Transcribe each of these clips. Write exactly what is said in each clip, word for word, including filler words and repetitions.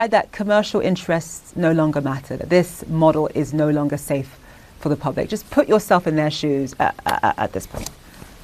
that commercial interests no longer matter, that this model is no longer safe for the public? Just put yourself in their shoes at, at, at this point.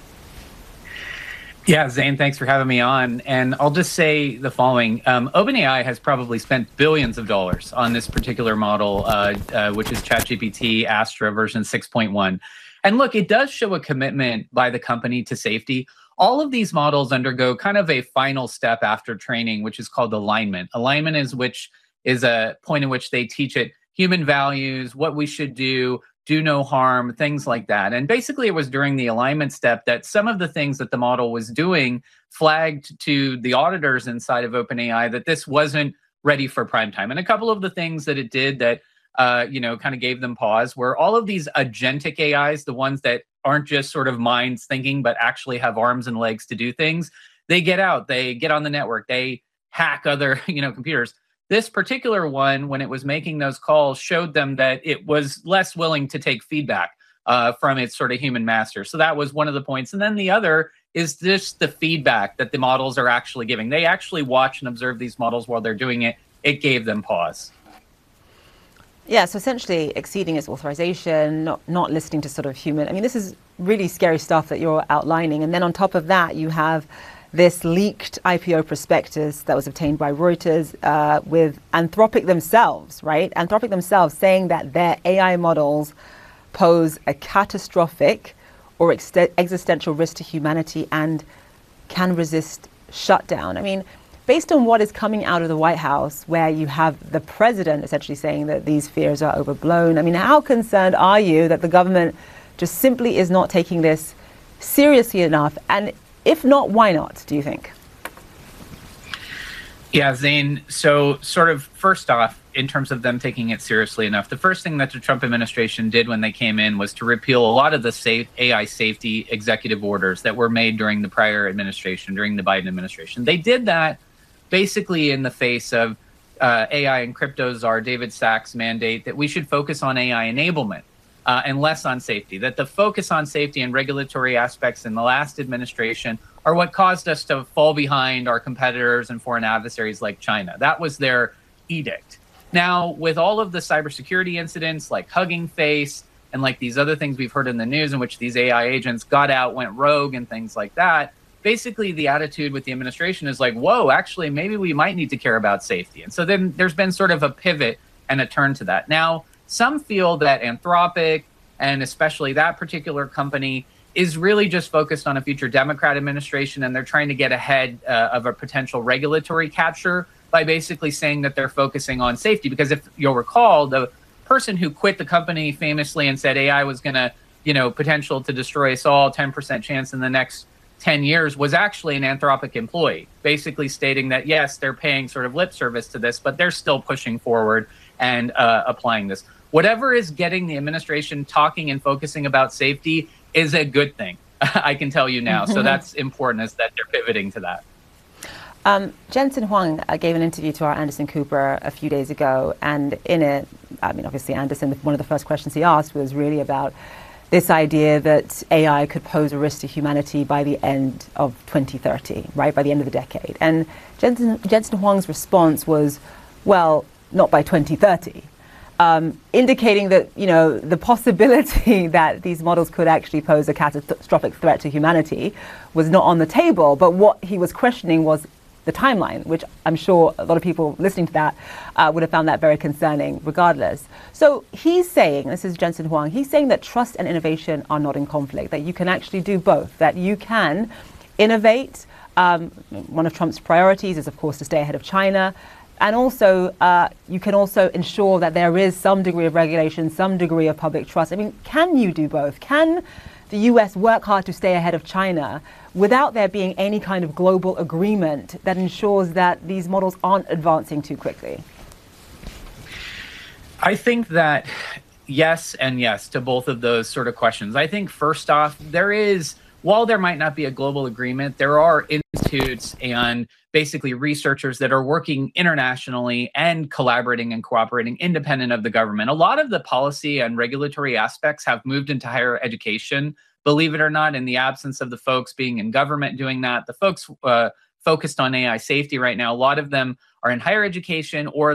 Yeah, Zain, thanks for having me on. And I'll just say the following. Um, OpenAI has probably spent billions of dollars on this particular model, uh, uh, which is ChatGPT Astra version six point one. And look, it does show a commitment by the company to safety. All of these models undergo kind of a final step after training, which is called alignment. Alignment is which is a point in which they teach it human values, what we should do, do no harm, things like that. And basically it was during the alignment step that some of the things that the model was doing flagged to the auditors inside of OpenAI that this wasn't ready for prime time. And a couple of the things that it did that, uh, you know, kind of gave them pause were all of these agentic A Is, the ones that aren't just sort of minds thinking, but actually have arms and legs to do things. They get out, they get on the network, they hack other, you know, computers. This particular one, when it was making those calls, showed them that it was less willing to take feedback uh, from its sort of human master. So that was one of the points. And then the other is just the feedback that the models are actually giving. They actually watch and observe these models while they're doing it. It gave them pause. Yeah, so essentially exceeding its authorization, not, not listening to sort of human. I mean, this is really scary stuff that you're outlining. And then on top of that, you have this leaked I P O prospectus that was obtained by Reuters uh, with Anthropic themselves, right? Anthropic themselves saying that their A I models pose a catastrophic or ex existential risk to humanity and can resist shutdown. I mean, based on what is coming out of the White House, where you have the president essentially saying that these fears are overblown, I mean, how concerned are you that the government just simply is not taking this seriously enough? And if not, why not, do you think? Yeah, Zain, so sort of first off, in terms of them taking it seriously enough, the first thing that the Trump administration did when they came in was to repeal a lot of the safe A I safety executive orders that were made during the prior administration, during the Biden administration. They did that basically in the face of uh, A I and crypto czar David Sachs' mandate that we should focus on A I enablement. Uh, and less on safety, that the focus on safety and regulatory aspects in the last administration are what caused us to fall behind our competitors and foreign adversaries like China. That was their edict. Now, with all of the cybersecurity incidents like Hugging Face and like these other things we've heard in the news in which these A I agents got out, went rogue and things like that, basically the attitude with the administration is like, whoa, actually, maybe we might need to care about safety. And so then there's been sort of a pivot and a turn to that. Now, some feel that Anthropic, and especially that particular company, is really just focused on a future Democrat administration, and they're trying to get ahead uh, of a potential regulatory capture by basically saying that they're focusing on safety. Because if you'll recall, the person who quit the company famously and said A I was going to, you know, potential to destroy us all, ten percent chance in the next ten years, was actually an Anthropic employee, basically stating that, yes, they're paying sort of lip service to this, but they're still pushing forward and uh, applying this. Whatever is getting the administration talking and focusing about safety is a good thing, I can tell you now. So that's important, is that they're pivoting to that. Um, Jensen Huang uh, gave an interview to our Anderson Cooper a few days ago. And in it, I mean, obviously, Anderson, one of the first questions he asked was really about this idea that A I could pose a risk to humanity by the end of twenty thirty, right, by the end of the decade. And Jensen, Jensen Huang's response was, well, not by twenty thirty. Um, indicating that, you know, the possibility that these models could actually pose a catastrophic threat to humanity was not on the table. But what he was questioning was the timeline, which I'm sure a lot of people listening to that uh, would have found that very concerning regardless. So he's saying, this is Jensen Huang, he's saying that trust and innovation are not in conflict, that you can actually do both, that you can innovate. Um, one of Trump's priorities is, of course, to stay ahead of China. And also, uh, you can also ensure that there is some degree of regulation, some degree of public trust. I mean, can you do both? Can the U S work hard to stay ahead of China without there being any kind of global agreement that ensures that these models aren't advancing too quickly? I think that yes and yes to both of those sort of questions. I think first off, there is, while there might not be a global agreement, there are institutes and basically researchers that are working internationally and collaborating and cooperating independent of the government. A lot of the policy and regulatory aspects have moved into higher education, believe it or not, in the absence of the folks being in government doing that. The folks uh, focused on A I safety right now, a lot of them are in higher education or